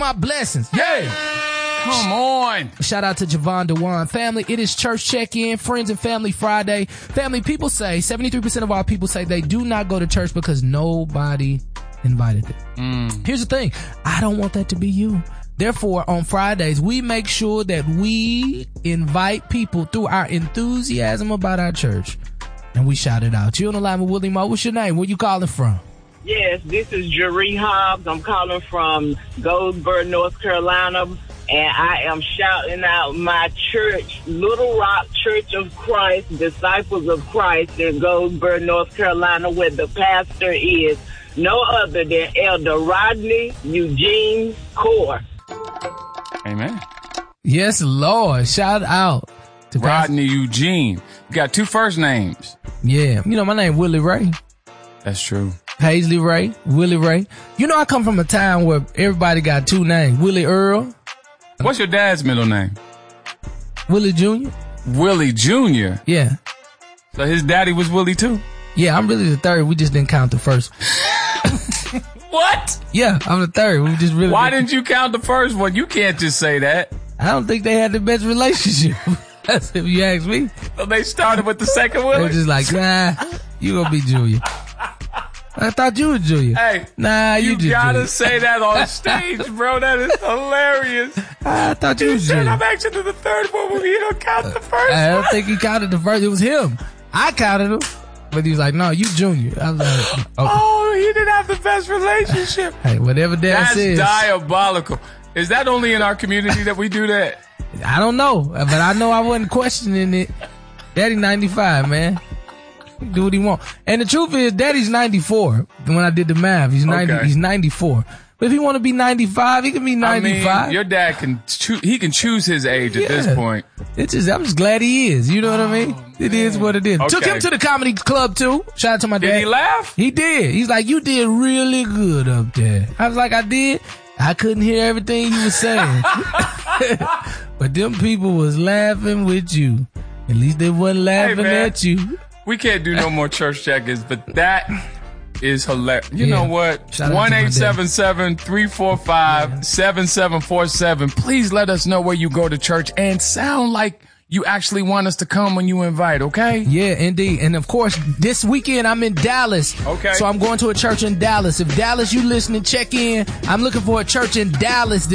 my blessings. Yeah. Come on. Shout out to Javon Dewan. Family, it is Church Check-In, Friends and Family Friday. Family, people say, 73% of our people say they do not go to church because nobody invited them. Here's the thing. I don't want that to be you. Therefore, on Fridays, we make sure that we invite people through our enthusiasm about our church. And we shout it out. You on the line with Willie Moore. What's your name? Where you calling from? Yes, this is Jeree Hobbs. I'm calling from Goldsboro, North Carolina. And I am shouting out my church, Little Rock Church of Christ, Disciples of Christ in Goldsboro, North Carolina, where the pastor is no other than Elder Rodney Eugene Core. Amen. Yes, Lord. Shout out to Rodney Eugene. You got 2 first names. Yeah. You know, my name Willie Ray. That's true. Paisley Ray, Willie Ray. You know, I come from a town where everybody got 2 names. Willie Earl. What's your dad's middle name? Willie Jr. Willie Jr.? Yeah. So his daddy was Willie too? Yeah, I'm really the third. We just didn't count the first. What? Yeah, I'm the third. We just really. Why didn't you count the first one? You can't just say that. I don't think they had the best relationship. That's if you ask me. So they started with the second Willie? They were just like, nah, you gonna be Junior. I thought you were Junior. Hey, nah, you just gotta Junior. say that on stage, bro. That is hilarious. I thought you was said Junior. I'm actually the third one, but he don't count the first I don't one. think he counted the first. It was him. I counted him. But he was like, no, you Junior. I was like, oh, he didn't have the best relationship. Hey, whatever Dad says. That's diabolical. Is that only in our community that we do that? I don't know, but I know I wasn't questioning it. Daddy 95, man. He do what he want. And the truth is, Daddy's 94. When I did the math, he's 90. Okay. He's 94. But if he want to be 95, he can be 95. I mean, your dad can he can choose his age at this point. I'm just glad he is. You know what I mean? Man. It is what it is. Okay. Took him to the comedy club too. Shout out to my dad. Did he laugh? He did. He's like, you did really good up there. I was like, I did. I couldn't hear everything you were saying. But them people was laughing with you. At least they wasn't laughing at you. We can't do no more church check-ins, but that is hilarious. You know what? 1-877-345-7747. Please let us know where you go to church and sound like you actually want us to come when you invite, okay? Yeah, indeed. And of course, this weekend I'm in Dallas. Okay. So I'm going to a church in Dallas. If Dallas, you listening, check in. I'm looking for a church in Dallas